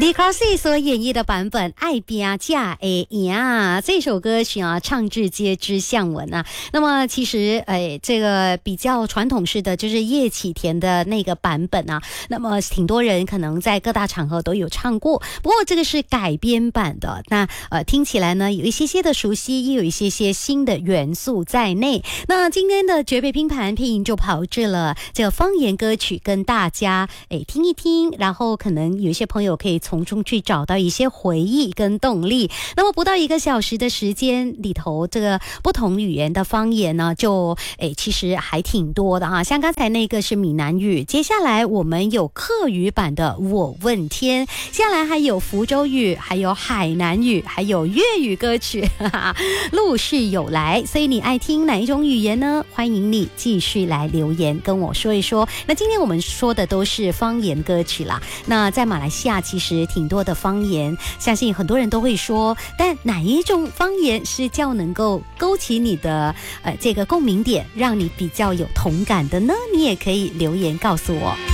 李克西所演绎的版本《爱拼才会赢》这首歌曲啊，唱至皆知向闻啊。那么其实这个比较传统式的就是叶启田的那个版本啊，那么挺多人可能在各大场合都有唱过，不过这个是改编版的，那听起来呢有一些些的熟悉，也有一些些新的元素在内。那今天的绝配拼盘配音就炮制了这个方言歌曲跟大家听一听，然后可能有一些朋友可以从中去找到一些回忆跟动力。那么不到1个小时的时间里头，这个不同语言的方言呢就其实还挺多的啊。像刚才那个是闽南语，接下来我们有客语版的我问天，接下来还有福州语，还有海南语，还有粤语歌曲陆续有来。所以你爱听哪一种语言呢？欢迎你继续来留言跟我说一说。那今天我们说的都是方言歌曲啦，那在马来西亚其实挺多的方言，相信很多人都会说，但哪一种方言是较能够勾起你的这个共鸣点，让你比较有同感的呢？你也可以留言告诉我。